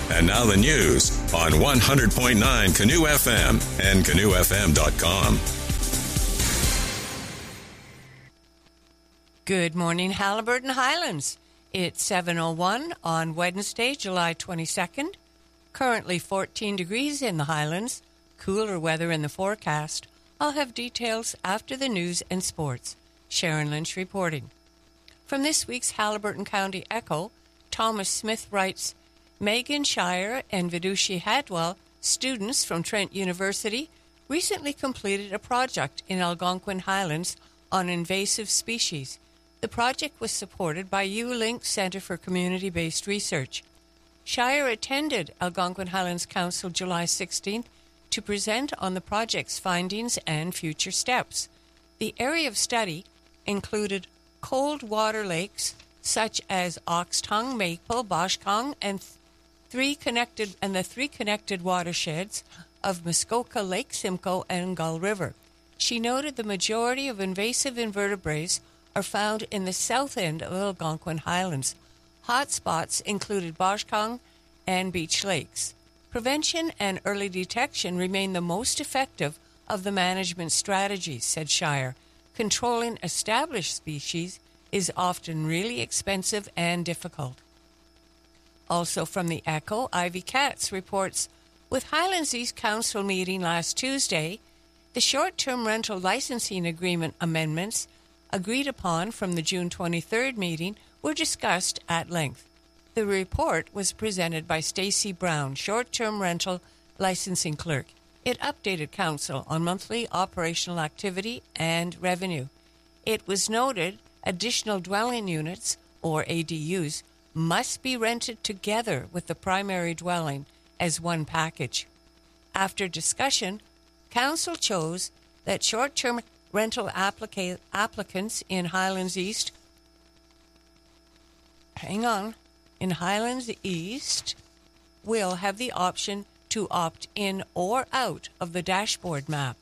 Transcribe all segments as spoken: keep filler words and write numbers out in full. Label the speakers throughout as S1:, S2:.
S1: And now the news on one hundred point nine Canoe F M and canoe f m dot com.
S2: Good morning, Haliburton Highlands. It's seven oh one on Wednesday, July twenty-second. Currently fourteen degrees in the Highlands. Cooler weather in the forecast. I'll have details after the news and sports. Sharon Lynch reporting. From this week's Haliburton County Echo, Thomas Smith writes, Megan Shire and Vidushi Hadwell, students from Trent University, recently completed a project in Algonquin Highlands on invasive species. The project was supported by U-Link Centre for Community-Based Research. Shire attended Algonquin Highlands Council July sixteenth to present on the project's findings and future steps. The area of study included cold water lakes such as Ox Tongue, Maple, Boshkong, and th- three connected and the three connected watersheds of Muskoka Lake, Simcoe, and Gull River. She noted the majority of invasive invertebrates are found in the south end of Algonquin Highlands. Hotspots included Boshkong and Beach Lakes. Prevention and early detection remain the most effective of the management strategies, said Shire. Controlling established species is often really expensive and difficult. Also from the Echo, Ivy Katz reports, with Highlands East Council meeting last Tuesday, the short-term rental licensing agreement amendments agreed upon from the June twenty-third meeting were discussed at length. The report was presented by Stacey Brown, short-term rental licensing clerk. It updated Council on monthly operational activity and revenue. It was noted additional dwelling units, or A D Us, must be rented together with the primary dwelling as one package. After discussion, Council chose that short-term rental applica- applicants in Highlands East, hang on, in Highlands East will have the option to opt in or out of the dashboard map.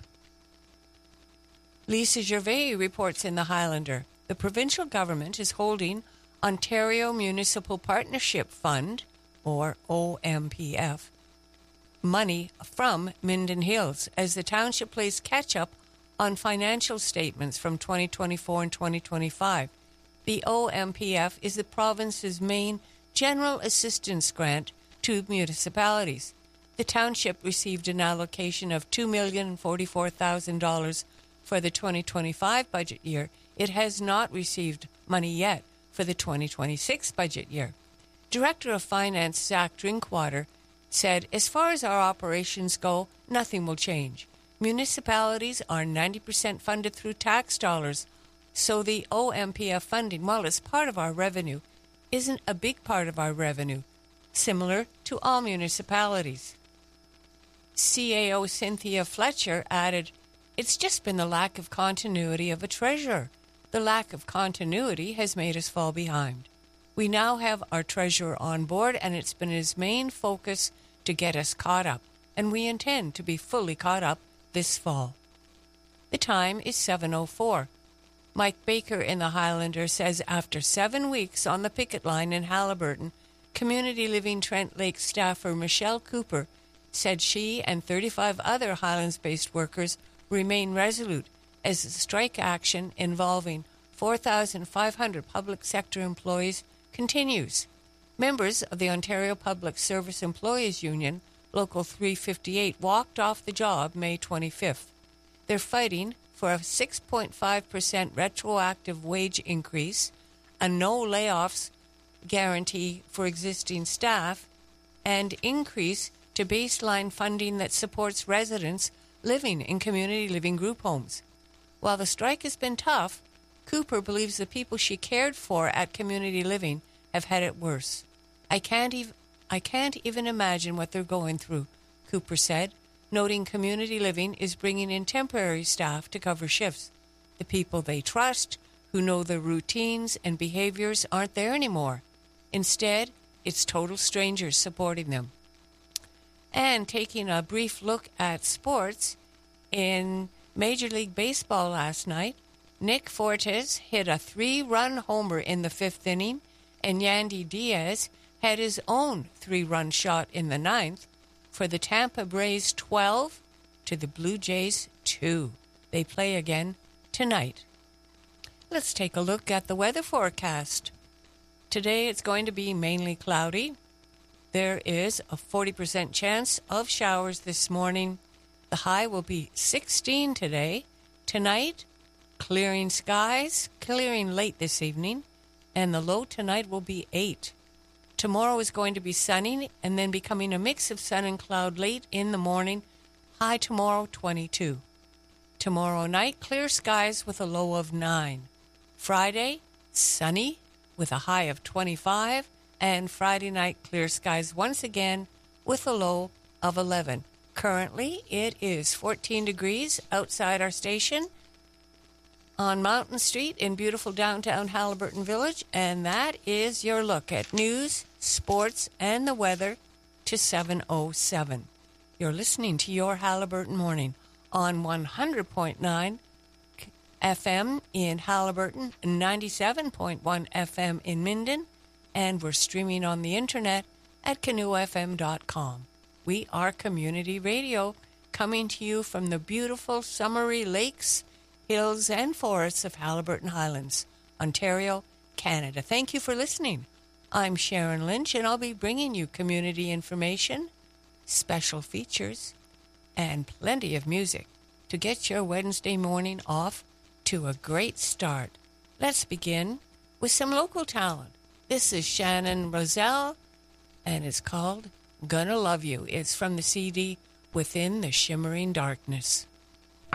S2: Lisa Gervais reports in the Highlander, the provincial government is holding Ontario Municipal Partnership Fund, or O M P F, money from Minden Hills as the township plays catch-up on financial statements from twenty twenty-four and twenty twenty-five. The O M P F is the province's main general assistance grant to municipalities. The township received an allocation of two million forty-four thousand dollars for the twenty twenty-five budget year. It has not received money yet for the twenty twenty-six budget year. Director of Finance Zach Drinkwater said, as far as our operations go, nothing will change. Municipalities are ninety percent funded through tax dollars, so the O M P F funding, while it's part of our revenue, isn't a big part of our revenue, similar to all municipalities. C A O Cynthia Fletcher added, it's just been the lack of continuity of a treasurer. The lack of continuity has made us fall behind. We now have our treasurer on board, and it's been his main focus to get us caught up, and we intend to be fully caught up this fall. The time is seven oh four. Mike Baker in the Highlander says after seven weeks on the picket line in Haliburton, Community Living Trent Lake staffer Michelle Cooper said she and thirty-five other Highlands-based workers remain resolute as the strike action involving four thousand five hundred public sector employees continues. Members of the Ontario Public Service Employees Union, Local three fifty-eight, walked off the job May twenty-fifth. They're fighting for a six point five percent retroactive wage increase, a no layoffs guarantee for existing staff, and increase to baseline funding that supports residents living in community living group homes. While the strike has been tough, Cooper believes the people she cared for at community living have had it worse. I can't even I can't even imagine what they're going through, Cooper said, noting community living is bringing in temporary staff to cover shifts. The people they trust, who know their routines and behaviors, aren't there anymore. Instead, it's total strangers supporting them. And taking a brief look at sports, in Major League Baseball last night, Nick Fortes hit a three-run homer in the fifth inning, and Yandy Diaz had his own three-run shot in the ninth for the Tampa Braves twelve to the Blue Jays two. They play again tonight. Let's take a look at the weather forecast. Today it's going to be mainly cloudy. There is a forty percent chance of showers this morning. The high will be sixteen today. Tonight, clearing skies, clearing late this evening, and the low tonight will be eight. Tomorrow is going to be sunny and then becoming a mix of sun and cloud late in the morning. High tomorrow, twenty-two. Tomorrow night, clear skies with a low of nine. Friday, sunny with a high of twenty-five. And Friday night, clear skies once again with a low of eleven. Currently, it is fourteen degrees outside our station on Mountain Street in beautiful downtown Haliburton Village. And that is your look at news, sports, and the weather to seven oh seven. You're listening to your Haliburton Morning on one hundred point nine F M in Haliburton, ninety-seven point one F M in Minden, and we're streaming on the internet at canoe f m dot com. We are community radio coming to you from the beautiful summery lakes, hills, and forests of Haliburton Highlands, Ontario, Canada. Thank you for listening. I'm Sharon Lynch, and I'll be bringing you community information, special features, and plenty of music to get your Wednesday morning off to a great start. Let's begin with some local talent. This is Shannon Roselle, and it's called Gonna Love You. It's from the C D Within the Shimmering Darkness.